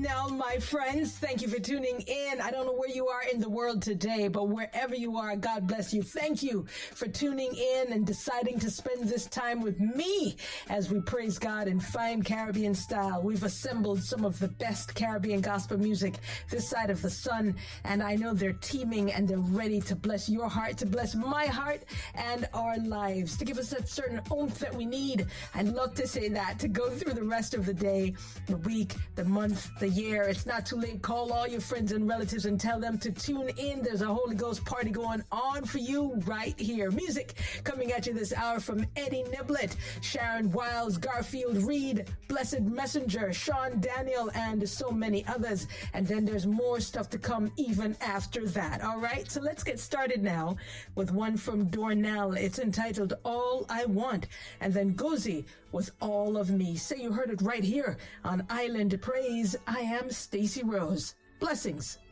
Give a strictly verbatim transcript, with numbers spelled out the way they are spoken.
now, my friends. Thank you for tuning in. I don't know where you are in the world today, but wherever you are, God bless you. Thank you for tuning in and deciding to spend this time with me as we praise God in fine Caribbean style. We've assembled some of the best Caribbean gospel music this side of the sun, and I know they're teaming and they're ready to bless your heart, to bless my heart and our lives, to give us that certain oomph that we need. I'd love to say that, to go through the rest of the day, the week, the month, the year. It's not too late. Call all your friends and relatives and tell them to tune in. There's a Holy Ghost party going on for you right here. Music coming at you this hour from Eddie Niblett, Sharon Wiles, Garfield Reed, Blessed Messenger, Sean Daniel, and so many others. And then there's more stuff to come even after that. All right, so let's get started now with one from Dornell. It's entitled All I Want, and then Gozi with All of Me. Say you heard it right here on Island Praise. I am Stacey Rose. Blessings.